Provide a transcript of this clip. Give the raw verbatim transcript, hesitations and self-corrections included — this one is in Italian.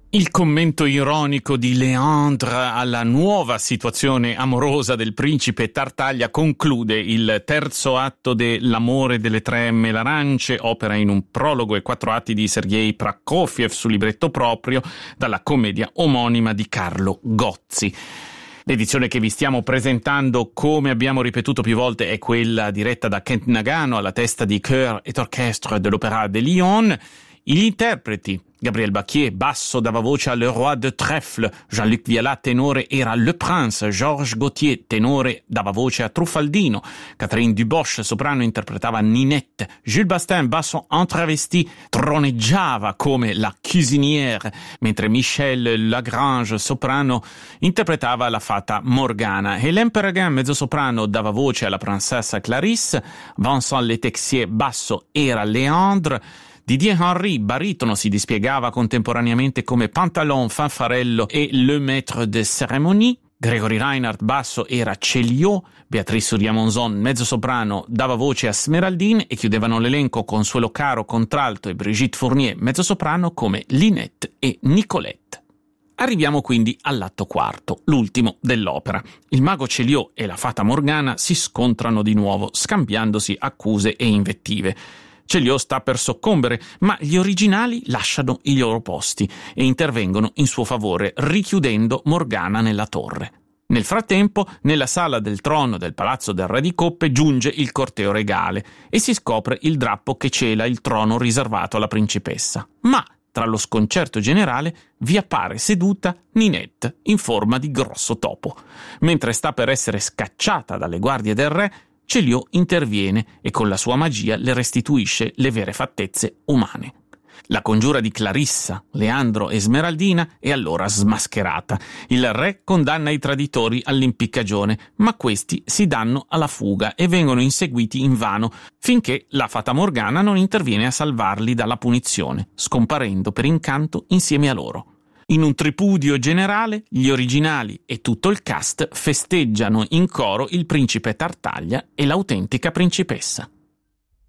Il commento ironico di Léandre alla nuova situazione amorosa del principe Tartaglia conclude il terzo atto de L'amore delle tre melarance, opera in un prologo e quattro atti di Sergei Prokofiev su libretto proprio dalla commedia omonima di Carlo Gozzi. L'edizione che vi stiamo presentando, come abbiamo ripetuto più volte, è quella diretta da Kent Nagano alla testa di Chœur et Orchestre de l'Opéra de Lyon. Gli interpreti: Gabriel Bacquier, basso, dava voce a Le Roi de Trèfle; Jean-Luc Vialat, tenore, era Le Prince; Georges Gauthier, tenore, dava voce a Truffaldino; Catherine Duboche, soprano, interpretava Ninette; Jules Bastin, basso entravesti, troneggiava come la cuisinière, mentre Michel Lagrange, soprano, interpretava la fata Morgana. Hélène Perreguin, mezzosoprano, dava voce alla Princessa Clarisse; Vincent Letexier, basso, era Léandre; Didier Henry, baritono, si dispiegava contemporaneamente come Pantalon, Fanfarello e Le Maître de Cérémonie; Gregory Reinhardt, basso, era Céliot; Béatrice Soria-Monzon, mezzosoprano, dava voce a Smeraldine, e chiudevano l'elenco Consuelo Caro, contralto, e Brigitte Fournier, mezzosoprano, come Linette e Nicolette. Arriviamo quindi all'atto quarto, l'ultimo dell'opera. Il mago Céliot e la fata Morgana si scontrano di nuovo, scambiandosi accuse e invettive. Céliot sta per soccombere, ma gli originali lasciano i loro posti e intervengono in suo favore, richiudendo Morgana nella torre. Nel frattempo, nella sala del trono del Palazzo del Re di Coppe giunge il corteo regale e si scopre il drappo che cela il trono riservato alla principessa. Ma, tra lo sconcerto generale, vi appare seduta Ninette in forma di grosso topo. Mentre sta per essere scacciata dalle guardie del re, Céliot interviene e con la sua magia le restituisce le vere fattezze umane. La congiura di Clarissa, Leandro e Smeraldina è allora smascherata. Il re condanna i traditori all'impiccagione, ma questi si danno alla fuga e vengono inseguiti invano, finché la fata Morgana non interviene a salvarli dalla punizione, scomparendo per incanto insieme a loro. In un tripudio generale, gli originali e tutto il cast festeggiano in coro il principe Tartaglia e l'autentica principessa.